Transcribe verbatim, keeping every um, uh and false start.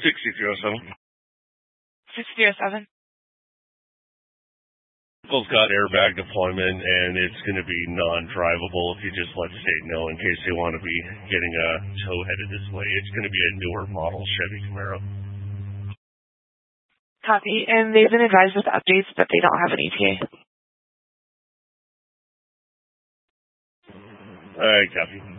sixty-three oh seven. sixty oh seven. Vehicle's got airbag deployment, and it's going to be non-drivable if you just let the state know in case they want to be getting a tow headed this way. It's going to be a newer model Chevy Camaro. Copy. And they've been advised with updates that they don't have an E T A. All right, copy.